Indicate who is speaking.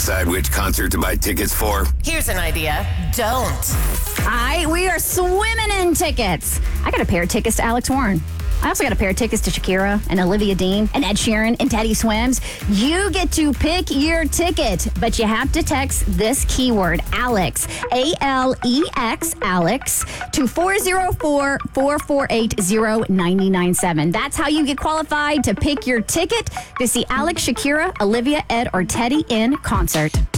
Speaker 1: decide which concert to buy tickets for?
Speaker 2: Here's an idea. Don't.
Speaker 3: We are swimming in tickets. I got a pair of tickets to Alex Warren. I also got a pair of tickets to Shakira and Olivia Dean and Ed Sheeran and Teddy Swims. You get to pick your ticket, but you have to text this keyword, Alex, A-L-E-X, Alex, to 404-448-0997. That's how you get qualified to pick your ticket to see Alex, Shakira, Olivia, Ed, or Teddy in concert.